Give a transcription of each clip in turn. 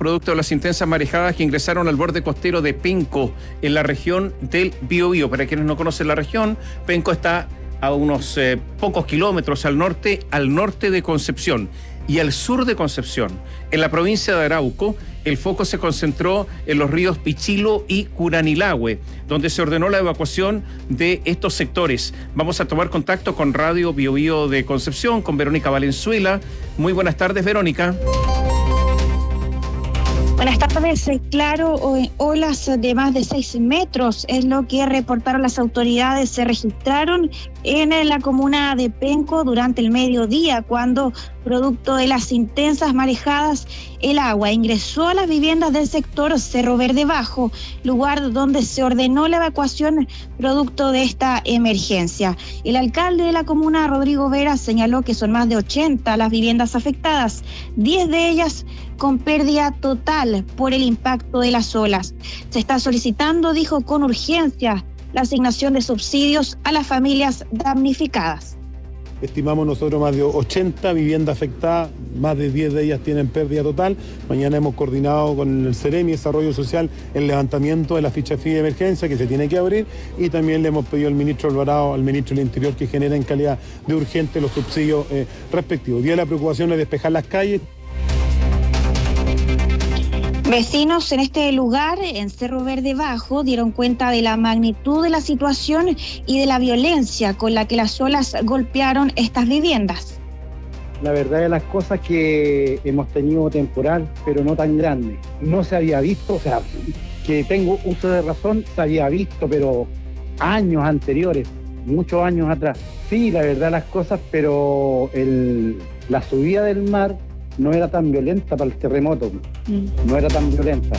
producto de las intensas marejadas que ingresaron al borde costero de Penco, en la región del Biobío. Para quienes no conocen la región, Penco está a unos pocos kilómetros al norte de Concepción. Y al sur de Concepción, en la provincia de Arauco, el foco se concentró en los ríos Pichilo y Curanilahue, donde se ordenó la evacuación de estos sectores. Vamos a tomar contacto con Radio Biobío de Concepción, con Verónica Valenzuela. Muy buenas tardes, Verónica. Buenas tardes. Claro, olas de más de 6 metros es lo que reportaron las autoridades. Se registraron en la comuna de Penco durante el mediodía, cuando, producto de las intensas marejadas, el agua ingresó a las viviendas del sector Cerro Verde Bajo, lugar donde se ordenó la evacuación producto de esta emergencia. El alcalde de la comuna, Rodrigo Vera, señaló que son más de 80 las viviendas afectadas, 10 de ellas con pérdida total por el impacto de las olas. Se está solicitando, dijo, con urgencia la asignación de subsidios a las familias damnificadas. Estimamos nosotros más de 80 viviendas afectadas, más de 10 de ellas tienen pérdida total. Mañana hemos coordinado con el Ceremi Desarrollo Social el levantamiento de la ficha FI de emergencia que se tiene que abrir, y también le hemos pedido al ministro Alvarado, al ministro del Interior, que genera en calidad de urgente los subsidios respectivos. Hoy día la preocupación es despejar las calles. Vecinos en este lugar, en Cerro Verde Bajo, dieron cuenta de la magnitud de la situación y de la violencia con la que las olas golpearon estas viviendas. La verdad de las cosas que hemos tenido temporal, pero no tan grande. No se había visto, o sea, que tengo uso de razón, se había visto, pero años anteriores, muchos años atrás. Sí, la verdad de las cosas, pero la subida del mar no era tan violenta para el terremoto, no era tan violenta.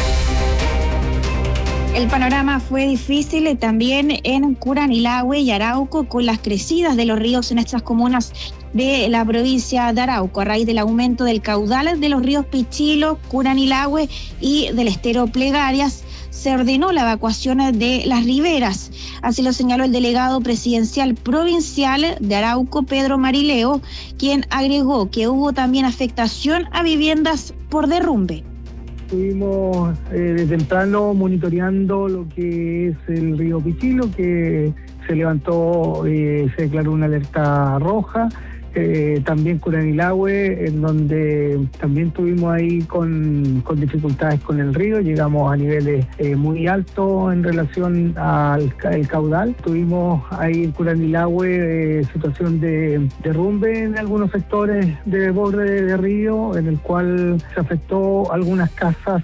El panorama fue difícil también en Curanilahue y Arauco, con las crecidas de los ríos en estas comunas de la provincia de Arauco, a raíz del aumento del caudal de los ríos Pichilo, Curanilahue y del estero Plegarias. Se ordenó la evacuación de las riberas. Así lo señaló el delegado presidencial provincial de Arauco, Pedro Marileo, quien agregó que hubo también afectación a viviendas por derrumbe. Estuvimos de temprano monitoreando lo que es el río Pichilo, que se levantó, se declaró una alerta roja. También Curanilahue, en donde también estuvimos ahí con dificultades con el río, llegamos a niveles muy altos en relación al caudal. Tuvimos ahí en Curanilahue situación de derrumbe en algunos sectores de borde de río, en el cual se afectó algunas casas.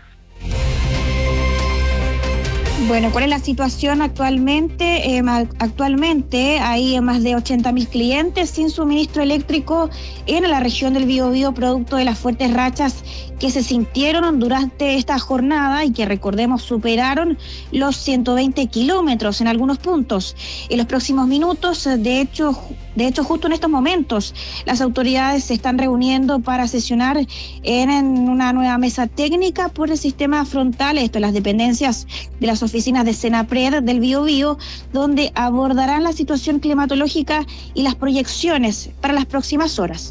Bueno, ¿cuál es la situación actualmente? Actualmente hay más de 80.000 clientes sin suministro eléctrico en la región del Biobío, producto de las fuertes rachas que se sintieron durante esta jornada y que, recordemos, superaron los 120 kilómetros en algunos puntos. En los próximos minutos, de hecho, justo en estos momentos, las autoridades se están reuniendo para sesionar en una nueva mesa técnica por el sistema frontal, esto en las dependencias de las oficinas de Senapred del Biobío, donde abordarán la situación climatológica y las proyecciones para las próximas horas.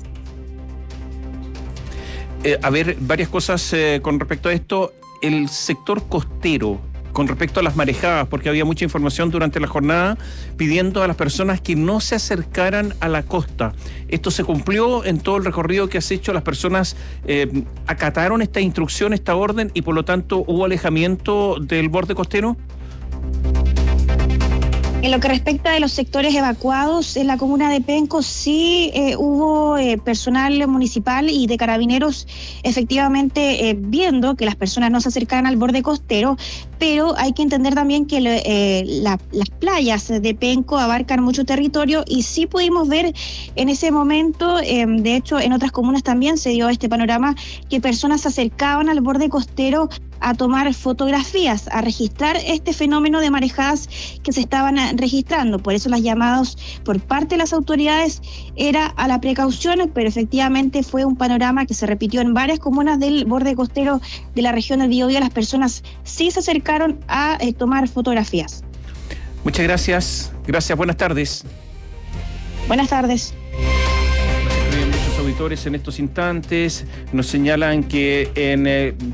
Varias cosas con respecto a esto. El sector costero, con respecto a las marejadas, porque había mucha información durante la jornada pidiendo a las personas que no se acercaran a la costa. ¿Esto se cumplió en todo el recorrido que has hecho? ¿Las personas acataron esta instrucción, esta orden, y por lo tanto hubo alejamiento del borde costero? En lo que respecta de los sectores evacuados, en la comuna de Penco sí hubo personal municipal y de carabineros efectivamente viendo que las personas no se acercaran al borde costero, pero hay que entender también que las playas de Penco abarcan mucho territorio y sí pudimos ver en ese momento, de hecho en otras comunas también se dio este panorama, que personas se acercaban al borde costero a tomar fotografías, a registrar este fenómeno de marejadas que se estaban registrando. Por eso los llamados por parte de las autoridades era a la precaución, pero efectivamente fue un panorama que se repitió en varias comunas del borde costero de la región del Biobío. Las personas sí se acercaron a tomar fotografías. Muchas gracias. Gracias, buenas tardes. Buenas tardes. Muchos auditores en estos instantes nos señalan que en